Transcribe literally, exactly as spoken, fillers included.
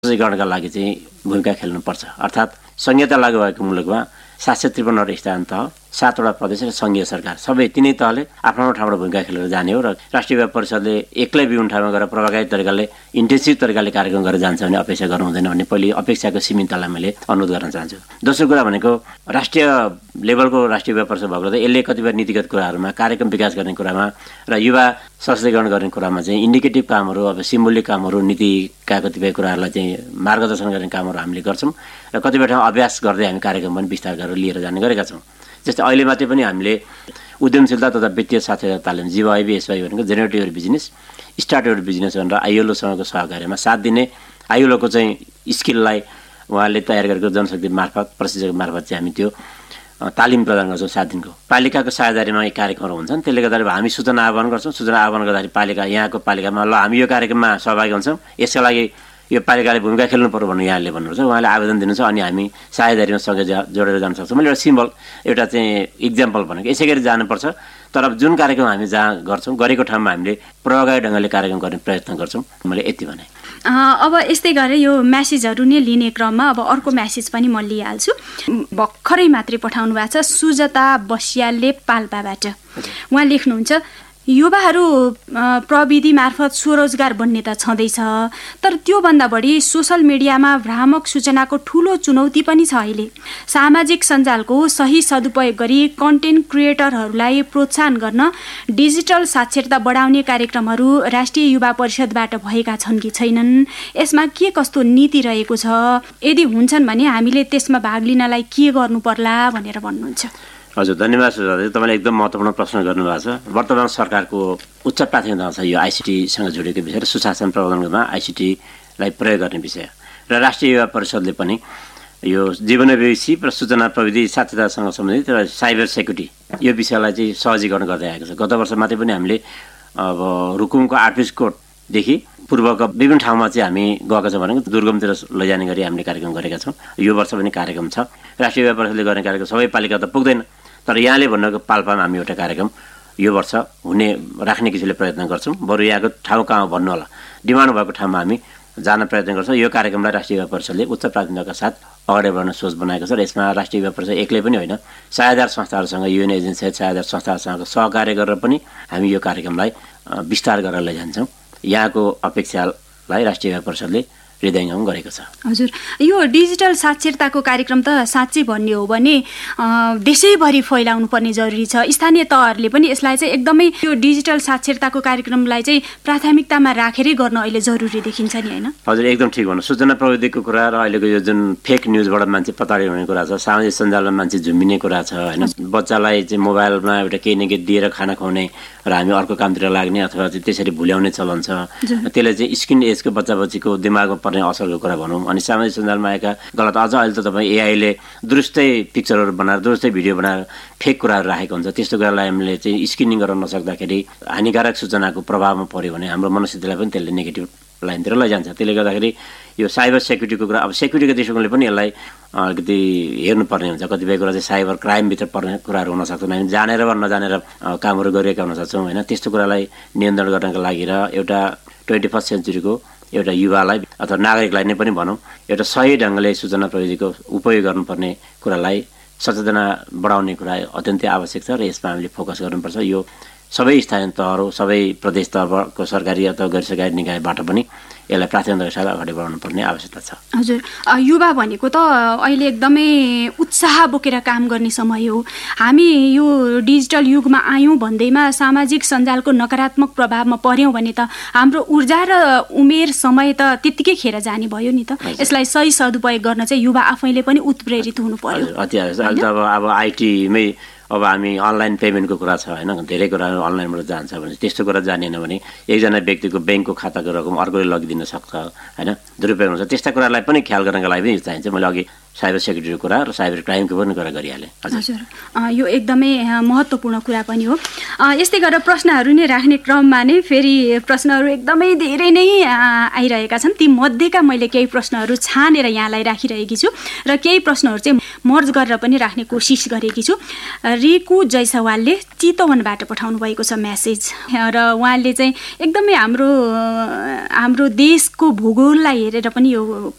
सहजीकरणका लागि चाहिँ भूमिका खेल्नुपर्छ। अर्थात् संहिता लागू भएको मुलुकमा सात सय त्रिपन्नवटा स्थानीय तह, सातवटा प्रदेश र सङ्घीय सरकार सबै तिनै तहले आफ्नो ठाउँबाट भूमिका खेलेर जाने हो र राष्ट्रिय व्यापार परिषदले एक्लै विभिन्न ठाउँमा गएर प्रभावकारी तरिकाले इन्टेन्सिभ तरिकाले कार्यक्रम गरेर जान्छ भने अपेक्षा गर्नु हुँदैन भन्ने पहिले अपेक्षाको सीमिततालाई मैले अनुरोध गर्न चाहन्छु। दोस्रो कुरा भनेको राष्ट्रिय लेभलको राष्ट्रिय व्यापार परिषद भएको यसले कतिपय नीतिगत कुराहरूमा कार्यक्रम विकास गर्ने कुरामा र युवा सशक्तिकरण गर्ने कुरामा चाहिँ इन्डिकेटिभ कामहरू अब सिम्बोलिक कामहरू नीतिका कतिपय कुराहरूलाई चाहिँ मार्गदर्शन गर्ने कामहरू हामीले गर्छौँ र कतिपय ठाउँ अभ्यास गर्दै हामी कार्यक्रम पनि विस्तार गरेर लिएर जाने गरेका छौँ। जस्तै अहिले मात्रै पनि हामीले उद्यमशीलता तथा वित्तीय साक्षरता तालिम जीवाईबीएसवाई भनेको generate your business start your business भनेर आइएलओसँगको सहकार्यमा सात दिने आइएलओको चाहिँ स्किललाई उहाँले तयार गरेको जनशक्ति मार्फत प्रशिक्षक मार्फत चाहिँ हामी त्यो तालिम प्रदान गर्छौँ सात दिनको। पालिकाको साझेदारीमा यी कार्यक्रमहरू हुन्छन्, त्यसले गर्दाखेरि हामी सूचना आह्वान गर्छौँ। सूचना आह्वान गर्दाखेरि पालिका यहाँको पालिकामा ल हामी यो कार्यक्रममा सहभागी हुन्छौँ, यसका लागि यो पालिकाले भूमिका खेल्नु पर्यो भन्नु यहाँले भन्नुहुन्छ, उहाँले आवेदन दिनुहुन्छ अनि हामी साझेदारीमा सँगै जोडेर जान सक्छौँ। मैले एउटा सिम्बल एउटा चाहिँ इक्जाम्पल भनेको यसै गरी जानुपर्छ। तर जुन कार्यक्रम हामी जहाँ गर्छौँ गरेको ठाउँमा हामीले प्रभावकारी ढङ्गले कार्यक्रम गर्ने प्रयत्न गर्छौँ। मैले यति भने। अब यस्तै गरेर यो म्यासेजहरू नै लिने क्रममा अब अर्को म्यासेज पनि म लिइहाल्छु। भर्खरै मात्रै पठाउनु भएको छ सुजता बसियालले पाल्पाबाट। उहाँ लेख्नुहुन्छ युवाहरू प्रविधि मार्फत स्वरोजगार बन्ने त छँदैछ, तर त्योभन्दा बढी सोसल मिडियामा भ्रामक सूचनाको ठुलो चुनौती पनि छ। अहिले सामाजिक सञ्जालको सही सदुपयोग गरी कन्टेन्ट क्रिएटरहरूलाई प्रोत्साहन गर्न डिजिटल साक्षरता बढाउने कार्यक्रमहरू राष्ट्रिय युवा परिषदबाट भएका छन् कि छैनन्? यसमा के कस्तो नीति रहेको छ? यदि हुन्छन् भने हामीले त्यसमा भाग लिनलाई के गर्नु पर्ला भनेर भन्नुहुन्छ। हजुर, धन्यवाद सुझाव। तपाईँले एकदम महत्त्वपूर्ण प्रश्न गर्नुभएको छ। वर्तमान सरकारको उच्च प्राथमिकता छ यो आइसिटीसँग जोडिएको विषय र सुशासन प्रबन्धनमा आइसिटीलाई प्रयोग गर्ने विषय र राष्ट्रिय युवा परिषदले पनि यो जीवनोपयोगी सिप र सूचना प्रविधि साक्षरतासँग सम्बन्धित र साइबर सेक्युरिटी यो विषयलाई चाहिँ सहजीकरण गर्दै आएको छ। गत वर्ष मात्रै पनि हामीले अब रुकुमको आर्टिस कोटदेखि पूर्वका विभिन्न ठाउँमा चाहिँ हामी गएका छौँ भनेको दुर्गमतिर लैजाने गरी हामीले कार्यक्रम गरेका छौँ। यो वर्ष पनि कार्यक्रम छ। राष्ट्रिय व्यापार परिषदले गर्ने कार्यक्रम सबै पालिका त पुग्दैन, तर यहाँले भन्नको पाल्पामा हामी एउटा कार्यक्रम यो वर्ष हुने राख्ने किसिमले प्रयत्न गर्छौँ। बरु यहाँको ठाउँ कहाँ भन्नु होला, डिमान्ड भएको ठाउँमा हामी जान प्रयत्न गर्छौँ। यो कार्यक्रमलाई राष्ट्रिय व्यापार परिषदले उच्च प्राथमिकताका साथ अगाडि बढाउन सोच बनाएको छ र यसमा राष्ट्रिय व्यापार परिषद एक्लै पनि होइन, साझेदार संस्थाहरूसँग युएन एजेन्सी साझेदार संस्थाहरूसँग सहकार्य गरेर पनि हामी यो कार्यक्रमलाई विस्तार गरेर लैजान्छौँ। यहाँको अपेक्षालाई राष्ट्रिय व्यापार परिषदले हृदयङ्गम गरेको छ। हजुर, यो डिजिटल साक्षरताको कार्यक्रम त साँच्चै भन्ने हो भने देशैभरि फैलाउनु पर्ने जरुरी छ। स्थानीय तहहरूले पनि यसलाई चाहिँ एकदमै यो डिजिटल साक्षरताको कार्यक्रमलाई चाहिँ प्राथमिकतामा राखेरै गर्न अहिले जरुरी देखिन्छ नि, होइन? हजुर, एकदम ठिक भन्नु। सूचना प्रविधिको कुरा र अहिलेको यो जुन फेक न्युजबाट मान्छे प्रताडित हुने कुरा छ, सामाजिक सञ्जालमा मान्छे झुम्मिने कुरा छ, होइन? बच्चालाई चाहिँ मोबाइलमा एउटा केही न केही दिएर खाना खुवाउने र हामी अर्को कामतिर लाग्ने अथवा चाहिँ त्यसरी भुल्याउने चलन छ। त्यसले चाहिँ स्किन एजको बच्चा बच्चीको दिमागमा पर्ने असरको कुरा भनौँ। अनि सामाजिक सञ्जालमा आएका गलत अझ अहिले त तपाईँ एआईले दुरुस्तै पिक्चरहरू बनाएर दुरुस्तै भिडियो बनाएर फेक कुराहरू राखेको हुन्छ। त्यस्तो कुरालाई हामीले चाहिँ स्क्रिनिङ गर्न नसक्दाखेरि हानिकारक सूचनाको प्रभावमा पऱ्यो भने हाम्रो मनस्थितिलाई पनि त्यसले नेगेटिभ लाइनतिर लैजान्छ। त्यसले गर्दाखेरि यो साइबर सेक्युरिटीको कुरा अब सेक्युरिटीको दृष्टिकोणले पनि यसलाई अलिकति हेर्नुपर्ने हुन्छ। कतिपय कुरा चाहिँ साइबर क्राइमभित्र पर्ने कुराहरू हुनसक्छन्, हामी जानेर वा नजानेर कामहरू गरिरहेका हुन सक्छौँ, होइन? त्यस्तो कुरालाई नियन्त्रण गर्नका लागि र एउटा ट्वेन्टी फर्स्ट सेन्चुरीको एउटा युवालाई अथवा नागरिकलाई नै पनि भनौँ एउटा सही ढङ्गले सूचना प्रविधिको उपयोग गर्नुपर्ने कुरालाई सचेतना बढाउने कुरा अत्यन्तै आवश्यक छ र यसमा हामीले फोकस गर्नुपर्छ। यो सबै स्थानीय तहहरू सबै प्रदेश तहको सरकारी अथवा गैर सरकारी निकायबाट पनि यसलाई प्राथमिकताका साथ अगाडि बढाउनु पर्ने आवश्यकता छ। हजुर, युवा भनेको त अहिले एकदमै उत्साह बोकेर काम गर्ने समय हो। हामी यो डिजिटल युगमा आयौँ भन्दैमा सामाजिक सञ्जालको नकारात्मक प्रभावमा पर्यौँ भने त हाम्रो ऊर्जा र उमेर समय त त्यत्तिकै खेर जाने भयो नि त। यसलाई सही सदुपयोग गर्न चाहिँ युवा आफैले पनि उत्प्रेरित हुनु पर्यो। अति आवश्यक। अहिले त अब अब आइटीमै अब हामी अनलाइन पेमेन्टको कुरा छ, होइन? धेरै कुराहरू अनलाइनबाट जान्छ भने त्यस्तो कुरा जानेन भने एकजना व्यक्तिको ब्याङ्कको खाताको रकम अर्कोले लगिदिन सक्छ, होइन? दुरुपयोग हुन्छ। त्यस्ता कुरालाई पनि ख्याल गर्नका लागि पनि चाहिन्छ। मैले अघि साइबर सेक्युरिटीको कुरा र साइबर क्राइमको पनि कुरा गरिहालेँ। हजुर, यो एकदमै महत्त्वपूर्ण कुरा पनि हो। यस्तै गरेर प्रश्नहरू नै राख्ने क्रममा नै फेरि प्रश्नहरू एकदमै धेरै नै आइरहेका छन्। ती मध्येका मैले केही प्रश्नहरू छानेर यहाँलाई राखिरहेकी छु र केही प्रश्नहरू चाहिँ मर्ज गरेर पनि राख्ने कोसिस गरेकी छु। रिकु जयसवालले चितवनबाट पठाउनु भएको छ मेसेज र उहाँले चाहिँ एकदमै हाम्रो हाम्रो देशको भूगोललाई हेरेर पनि यो